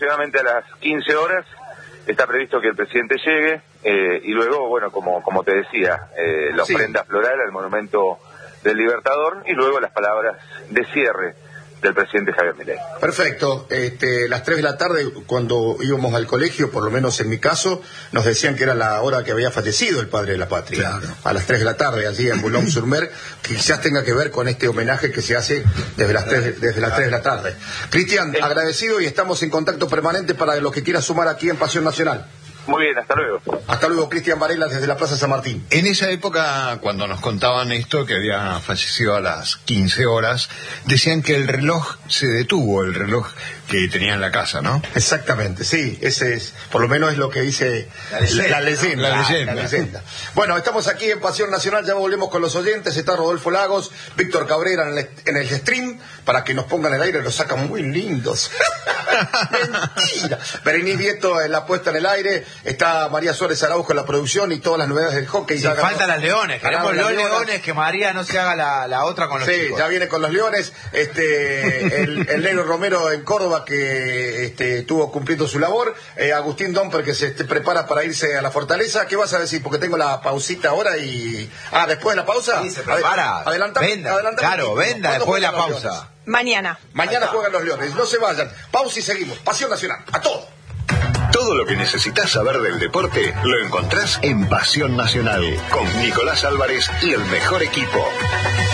Aproximadamente a las 15 horas está previsto que el presidente llegue y luego, bueno, como te decía, la ofrenda floral al monumento del Libertador y luego las palabras de cierre del presidente Javier Milei. Perfecto. Las 3 de la tarde, cuando íbamos al colegio, por lo menos en mi caso, nos decían que era la hora que había fallecido el padre de la patria. Claro. A las 3 de la tarde, allí en Boulogne-sur-Mer, que quizás tenga que ver con este homenaje que se hace desde las 3 de la tarde. Cristian, agradecido y estamos en contacto permanente para lo que quiera sumar aquí en Pasión Nacional. Muy bien, hasta luego. Hasta luego, Cristian Varela, desde la Plaza San Martín. En esa época, cuando nos contaban esto, que había fallecido a las 15 horas, decían que el reloj se detuvo, el reloj que tenía en la casa, ¿no? Exactamente, sí, ese es, por lo menos es lo que dice la leyenda. Bueno, estamos aquí en Pasión Nacional, ya volvemos con los oyentes, está Rodolfo Lagos, Víctor Cabrera en el stream, para que nos pongan el aire, los sacan muy lindos. Mentira. Berenice Vieto en la puesta en el aire, está María Suárez Araujo en la producción y todas las novedades del hockey. Sí, faltan las leones, queremos los leones, que María no se haga la otra con los chicos. Sí, ya viene con los leones, el negro Romero en Córdoba que estuvo cumpliendo su labor, Agustín Domper que se prepara para irse a la Fortaleza. ¿Qué vas a decir? Porque tengo la pausita ahora y... después de la pausa. Sí, se prepara. Adelanta. Claro, venda después de la pausa. Mañana juegan los Leones, no se vayan. Pausa y seguimos. Pasión Nacional, a todo. Todo lo que necesitas saber del deporte lo encontrás en Pasión Nacional con Nicolás Álvarez y el mejor equipo.